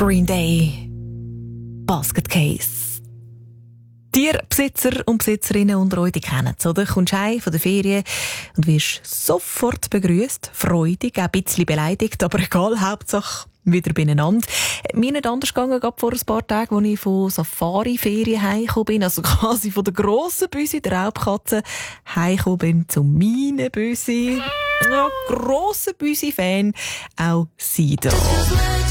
Green Day, Basket Case. Tierbesitzer und Besitzerinnen unter euch, die kennen es, oder? Kommst heim von der Ferien und wirst sofort begrüßt, freudig, auch ein bisschen beleidigt, aber egal, Hauptsache wieder beieinander. Mir nicht anders gegangen, gerade vor ein paar Tagen, als ich von Safari-Ferien heimgekommen bin, also quasi von der grossen Büsi, der Raubkatze, heimgekommen bin zu meinen Büsi. Ja, grosser Büsi-Fan, auch sie da.